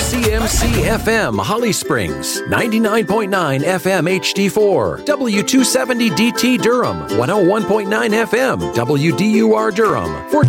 WCMC FM Holly Springs, 99.9 FM HD4, W270 DT Durham, 101.9 FM WDUR Durham,